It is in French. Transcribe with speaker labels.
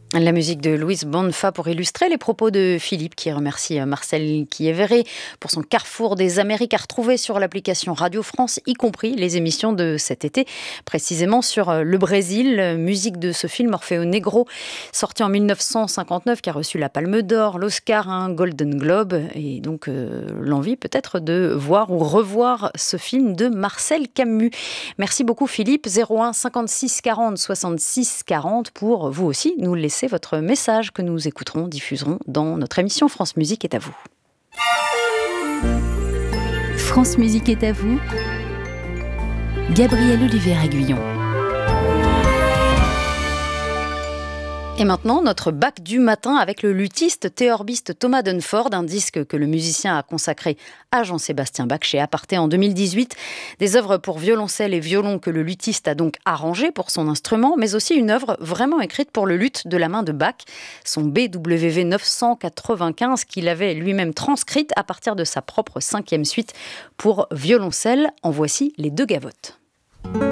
Speaker 1: La musique de Louise Bonfa pour illustrer les propos de Philippe qui remercie Marcel Chiévéré pour son Carrefour des Amériques à retrouver sur l'application Radio France, y compris les émissions de cet été, précisément sur le Brésil. Musique de ce film Orfeo Negro, sorti en 1959, qui a reçu la Palme d'Or, l'Oscar, un Golden Globe, et donc l'envie peut-être de voir ou revoir ce film de Marcel Camus. Merci beaucoup Philippe. 01 56 40 66 40 pour vous aussi nous laisser votre message que nous écouterons, diffuserons dans notre émission France Musique est à vous.
Speaker 2: France Musique est à vous. Gabriel Olivier-Aguillon.
Speaker 1: Et maintenant, notre bac du matin avec le luthiste théorbiste Thomas Dunford, un disque que le musicien a consacré à Jean-Sébastien Bach chez Aparté en 2018. Des œuvres pour violoncelle et violon que le luthiste a donc arrangées pour son instrument, mais aussi une œuvre vraiment écrite pour le luth de la main de Bach, son BWV 995 qu'il avait lui-même transcrite à partir de sa propre 5e suite pour violoncelle. En voici les deux gavottes.